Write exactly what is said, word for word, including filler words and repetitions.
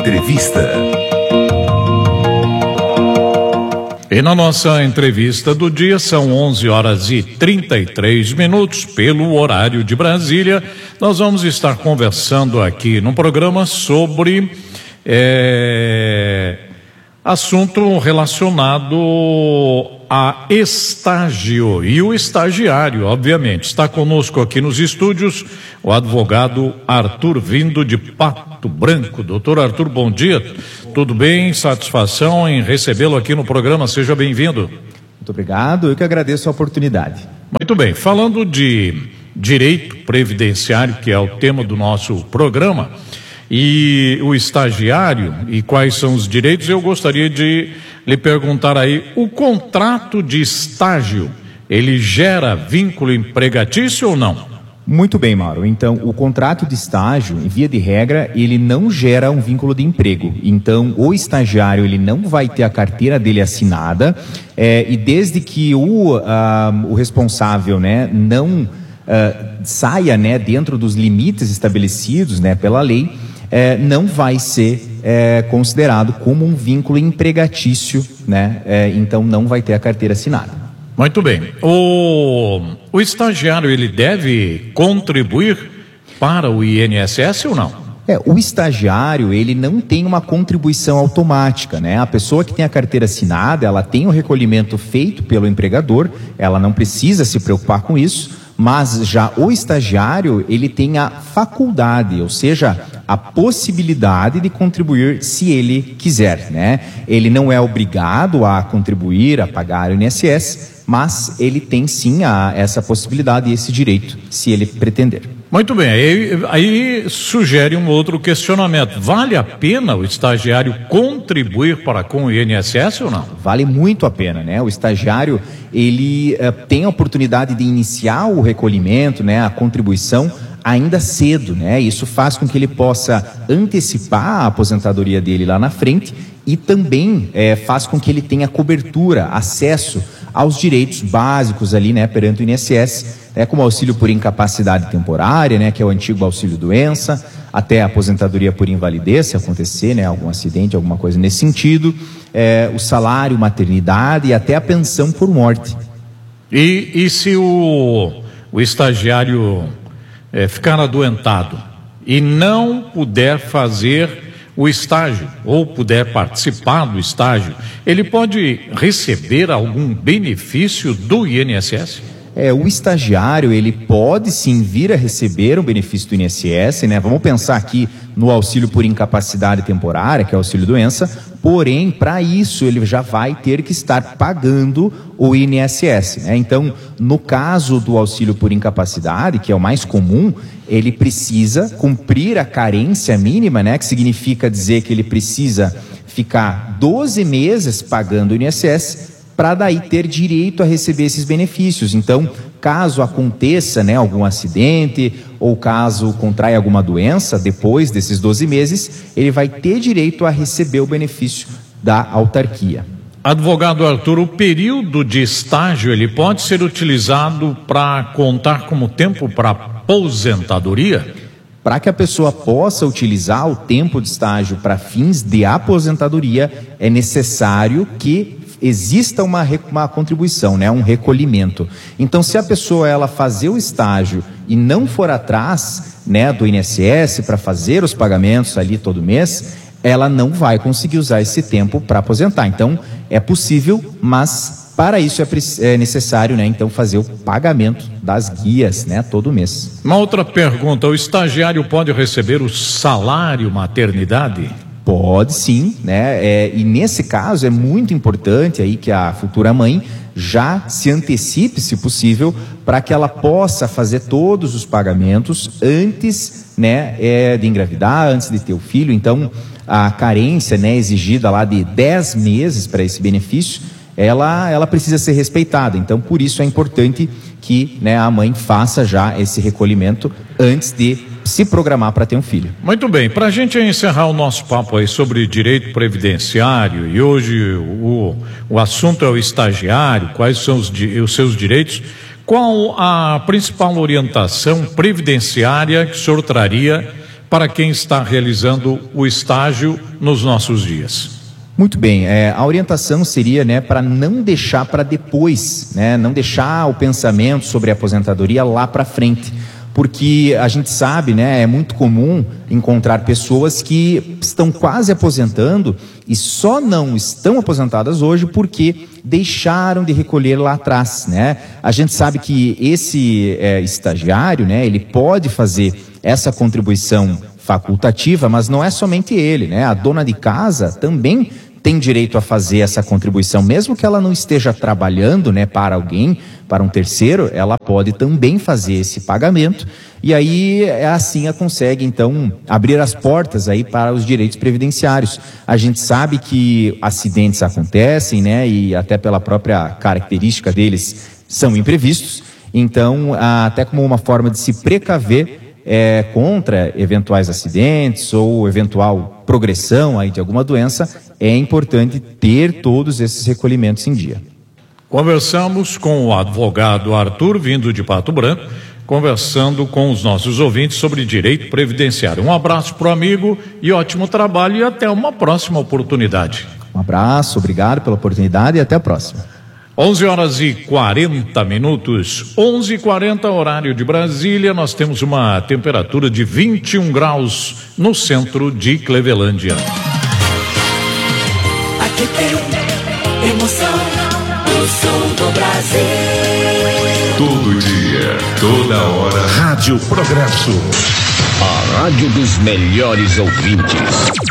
Entrevista. E na nossa entrevista do dia são onze horas e trinta e três minutos pelo horário de Brasília. Nós vamos estar conversando aqui no programa sobre é, assunto relacionado a estágio e o estagiário, obviamente. Está conosco aqui nos estúdios o advogado Arthur Vindo de Pato Branco. Doutor Arthur, bom dia. Tudo bem? Satisfação em recebê-lo aqui no programa. Seja bem-vindo. Muito obrigado. Eu que agradeço a oportunidade. Muito bem. Falando de direito previdenciário, que é o tema do nosso programa, e o estagiário e quais são os direitos, eu gostaria de lhe perguntar aí, o contrato de estágio, ele gera vínculo empregatício ou não? Muito bem, Mauro. Então, o contrato de estágio, em via de regra, ele não gera um vínculo de emprego. Então, o estagiário, ele não vai ter a carteira dele assinada, é, e desde que o, uh, o responsável, né, não uh, saia, né, dentro dos limites estabelecidos, né, pela lei, é, não vai ser é, considerado como um vínculo empregatício, né? É, então, não vai ter a carteira assinada. Muito bem. O, o estagiário, ele deve contribuir para o I N S S ou não? É, o estagiário, ele não tem uma contribuição automática, né? A pessoa que tem a carteira assinada, ela tem o recolhimento feito pelo empregador, ela não precisa se preocupar com isso, mas já o estagiário, ele tem a faculdade, ou seja, a possibilidade de contribuir se ele quiser, né? Ele não é obrigado a contribuir, a pagar o I N S S, mas ele tem sim a, essa possibilidade e esse direito, se ele pretender. Muito bem, aí, aí sugere um outro questionamento. Vale a pena o estagiário contribuir para com o I N S S ou não? Vale muito a pena, né? O estagiário, ele uh, tem a oportunidade de iniciar o recolhimento, né? A contribuição ainda cedo, né? Isso faz com que ele possa antecipar a aposentadoria dele lá na frente e também é, faz com que ele tenha cobertura, acesso aos direitos básicos ali, né, perante o I N S S, né, como auxílio por incapacidade temporária, né, que é o antigo auxílio doença, até a aposentadoria por invalidez, se acontecer, né, algum acidente, alguma coisa nesse sentido, é, o salário, maternidade e até a pensão por morte. E, e se o, o estagiário é, ficar adoentado e não puder fazer o estágio, ou puder participar do estágio, ele pode receber algum benefício do I N S S? É, o estagiário, ele pode sim vir a receber um benefício do I N S S, né? Vamos pensar aqui no auxílio por incapacidade temporária, que é o auxílio doença, porém, para isso, ele já vai ter que estar pagando o I N S S, né? Então, no caso do auxílio por incapacidade, que é o mais comum, ele precisa cumprir a carência mínima, né? Que significa dizer que ele precisa ficar doze meses pagando o I N S S para daí ter direito a receber esses benefícios. Então, caso aconteça, né, algum acidente ou caso contraia alguma doença, depois desses doze meses, ele vai ter direito a receber o benefício da autarquia. Advogado Arthur, o período de estágio, ele pode ser utilizado para contar como tempo para aposentadoria? Para que a pessoa possa utilizar o tempo de estágio para fins de aposentadoria, é necessário que exista uma, uma contribuição, né, um recolhimento. Então, se a pessoa ela fazer o estágio e não for atrás, né, do I N S S para fazer os pagamentos ali todo mês, ela não vai conseguir usar esse tempo para aposentar. Então, é possível, mas para isso é, é necessário, né, então, fazer o pagamento das guias, né, todo mês. Uma outra pergunta, o estagiário pode receber o salário maternidade? Pode sim, né? É, e nesse caso é muito importante aí que a futura mãe já se antecipe, se possível, para que ela possa fazer todos os pagamentos antes, né, é, de engravidar, antes de ter o filho. Então, a carência, né, exigida lá de dez meses para esse benefício, ela, ela precisa ser respeitada. Então, por isso é importante que, né, a mãe faça já esse recolhimento antes de se programar para ter um filho. Muito bem, para a gente encerrar o nosso papo aí sobre direito previdenciário, e hoje o, o assunto é o estagiário, quais são os, os seus direitos, qual a principal orientação previdenciária que o senhor traria para quem está realizando o estágio nos nossos dias? Muito bem, é, a orientação seria, né, para não deixar para depois, né, não deixar o pensamento sobre a aposentadoria lá para frente. Porque a gente sabe, né, é muito comum encontrar pessoas que estão quase aposentando e só não estão aposentadas hoje porque deixaram de recolher lá atrás, né? A gente sabe que esse é, estagiário, né, ele pode fazer essa contribuição facultativa, mas não é somente ele, né? A dona de casa também tem direito a fazer essa contribuição, mesmo que ela não esteja trabalhando, né, para alguém, para um terceiro, ela pode também fazer esse pagamento e aí assim ela consegue então abrir as portas aí para os direitos previdenciários. A gente sabe que acidentes acontecem, né, e até pela própria característica deles são imprevistos, então até como uma forma de se precaver É, contra eventuais acidentes ou eventual progressão aí de alguma doença, é importante ter todos esses recolhimentos em dia. Conversamos com o advogado Arthur, vindo de Pato Branco, conversando com os nossos ouvintes sobre direito previdenciário. Um abraço para o amigo e ótimo trabalho e até uma próxima oportunidade. Um abraço, obrigado pela oportunidade e até a próxima. onze horas e quarenta minutos, onze e quarenta horário de Brasília, nós temos uma temperatura de vinte e um graus no centro de Clevelândia. Aqui tem emoção, o som do Brasil. Todo dia, toda hora. Rádio Progresso. A rádio dos melhores ouvintes.